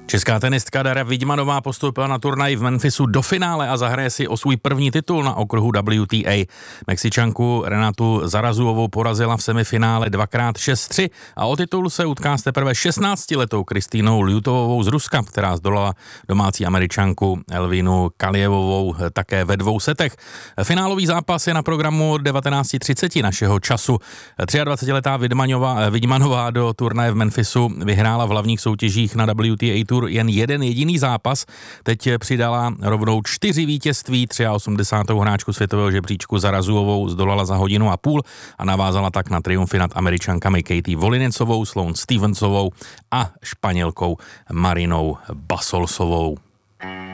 Česká tenistka Dara Vidmanová postoupila na turnaj v Memphisu do finále a zahraje si o svůj první titul na okruhu WTA. Mexičanku Renatu Zarazuovou porazila v semifinále 2x6-3 a o titul se utká s teprve 16letou Kristýnou Ljutovovou z Ruska, která zdolala domácí Američanku Elvinu Kalijevovou také ve 2 setech. Finálový zápas je na programu od 19:30 našeho času. 23letá Vidmanová do turnaje v Memphisu vyhrála v hlavních soutěžích na WTA Tour jen jeden jediný zápas. Teď přidala rovnou 4 vítězství, 83. hráčku světového žebříčku Zarazuovou zdolala za 1,5 hodiny a navázala tak na triumfy nad Američankami Katie Volinecovou, Sloane Stevensovou a Španělkou Marinou Basolsovou.